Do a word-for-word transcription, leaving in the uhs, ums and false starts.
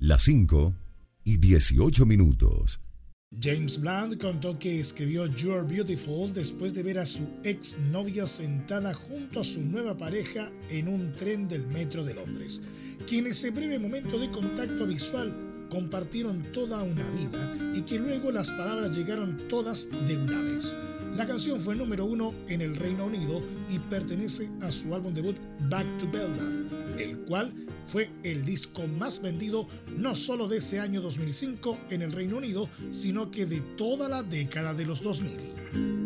Las cinco y dieciocho minutos. James Blunt contó que escribió You're Beautiful después de ver a su ex novia sentada junto a su nueva pareja en un tren del metro de Londres. Que en ese breve momento de contacto visual compartieron toda una vida y que luego las palabras llegaron todas de una vez. La canción fue número uno en el Reino Unido y pertenece a su álbum debut Back to Belgium, el cual fue el disco más vendido no solo de ese año dos mil cinco en el Reino Unido, sino que de toda la década de los dos mil.